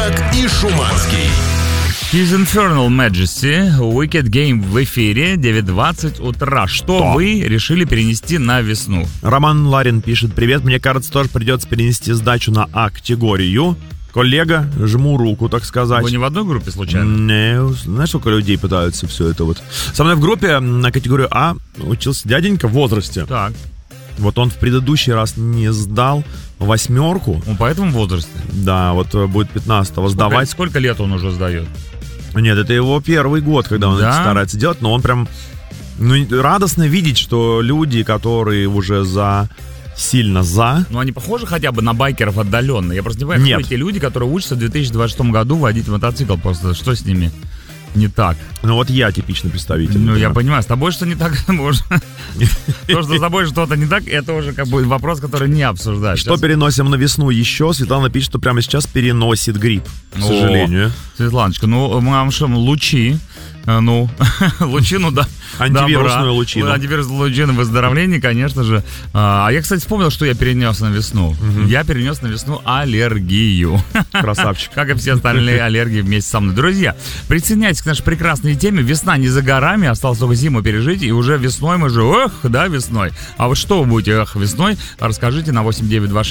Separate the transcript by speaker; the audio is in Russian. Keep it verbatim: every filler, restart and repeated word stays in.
Speaker 1: Маяк и Шуманский.
Speaker 2: His Infernal Majesty, Wicked Game в эфире, девять двадцать утра. Что
Speaker 3: То.
Speaker 2: вы решили перенести на весну?
Speaker 3: Роман Ларин пишет: привет, мне кажется, тоже придется перенести сдачу на А-категорию. Коллега, жму руку, так сказать.
Speaker 2: Вы не в одной группе случайно?
Speaker 3: Не, знаешь, сколько людей пытаются все это вот. Со мной в группе на категорию А учился дяденька в возрасте.
Speaker 2: Так,
Speaker 3: Вот он в предыдущий раз не сдал восьмерку.
Speaker 2: он по этому возрасте?
Speaker 3: Да, вот э, будет пятнадцатого сдавать.
Speaker 2: Сколько, сколько лет он уже сдает?
Speaker 3: Нет, это его первый год, когда он
Speaker 2: Да?
Speaker 3: это старается делать, но он прям... Ну, радостно видеть, что люди, которые уже за... сильно за...
Speaker 2: Ну, они похожи хотя бы на байкеров отдаленно. Я просто не понимаю,
Speaker 3: Нет.
Speaker 2: кто эти люди, которые учатся в две тысячи двадцать шестом году водить мотоцикл. Просто что с ними не так?
Speaker 3: Ну, вот я типичный представитель.
Speaker 2: Ну, я
Speaker 3: например.
Speaker 2: понимаю, с тобой что не так, может. То, что с тобой что-то не так, это уже как бы вопрос, который не обсуждать.
Speaker 3: Что переносим на весну еще? Светлана пишет, что прямо сейчас переносит грипп, к сожалению.
Speaker 2: Светланочка, ну, мы что, лучи, э, ну, лучину, да.
Speaker 3: Антивирусную
Speaker 2: добра.
Speaker 3: лучину.
Speaker 2: Антивирусную лучину выздоровления, конечно же. А я, кстати, вспомнил, что я перенес на весну. Я перенес на весну аллергию.
Speaker 3: Красавчик.
Speaker 2: Как и все остальные аллергии вместе со мной. Друзья, присоединяйтесь к нашей прекрасной теме. Весна не за горами, осталось только зиму пережить. И уже весной мы же, эх, да, весной. А вот что вы будете, эх, весной, расскажите на восемь девять два